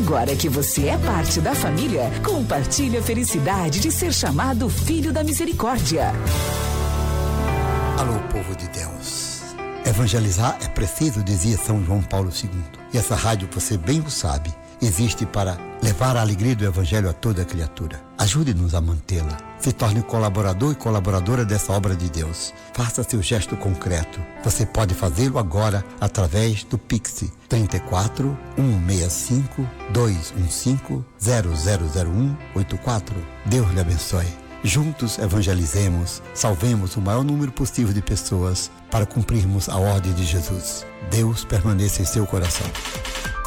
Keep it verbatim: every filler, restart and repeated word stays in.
Agora que você é parte da família, compartilhe a felicidade de ser chamado Filho da Misericórdia. Alô, povo de Deus. Evangelizar é preciso, dizia São João Paulo segundo. E essa rádio, você bem o sabe, existe para levar a alegria do Evangelho a toda criatura. Ajude-nos a mantê-la. Se torne colaborador e colaboradora dessa obra de Deus. Faça seu gesto concreto. Você pode fazê-lo agora através do Pix trinta e quatro, cento e sessenta e cinco, duzentos e quinze, zero zero zero um oito quatro. Deus lhe abençoe. Juntos evangelizemos, salvemos o maior número possível de pessoas para cumprirmos a ordem de Jesus. Deus permaneça em seu coração.